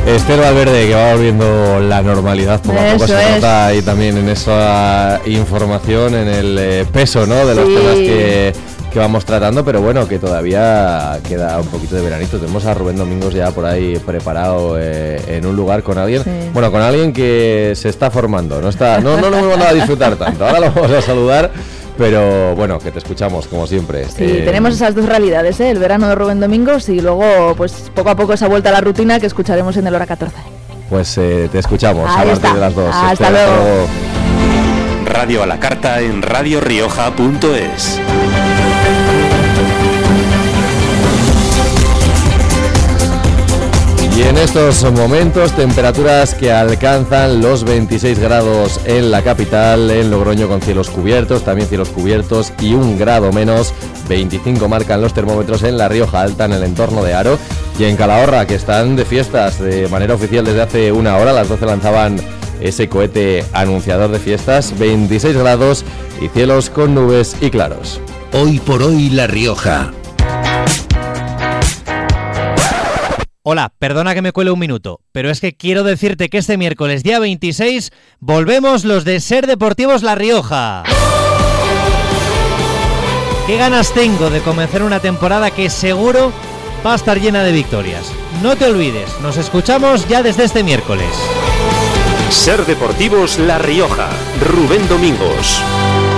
Esther Valverde, que va volviendo la normalidad poco a poco, se nota ahí también en esa información, en el peso, ¿no?, de los temas que vamos tratando, pero bueno, que todavía queda un poquito de veranito. Tenemos a Rubén Domingos ya por ahí preparado en un lugar con alguien, bueno, con alguien que se está formando, no lo hemos dado a disfrutar tanto, ahora lo vamos a saludar. Pero bueno, que te escuchamos como siempre. Sí, tenemos esas dos realidades, el verano de Rubén Domingos y luego pues poco a poco esa vuelta a la rutina que escucharemos en el Hora 14. Pues te escuchamos ahí a partir de las 2. Hasta luego. Radio a la carta en radiorioja.es. Y en estos momentos, temperaturas que alcanzan los 26 grados en la capital, en Logroño con cielos cubiertos, también cielos cubiertos y 1 grado menos, 25 marcan los termómetros en La Rioja Alta, en el entorno de Haro, y en Calahorra, que están de fiestas de manera oficial desde hace una hora, a las 12 lanzaban ese cohete anunciador de fiestas, 26 grados y cielos con nubes y claros. Hoy por hoy La Rioja. Hola, perdona que me cuele un minuto, pero es que quiero decirte que este miércoles día 26 volvemos los de Ser Deportivos La Rioja. Qué ganas tengo de comenzar una temporada que seguro va a estar llena de victorias. No te olvides, nos escuchamos ya desde este miércoles. Ser Deportivos La Rioja, Rubén Domingos.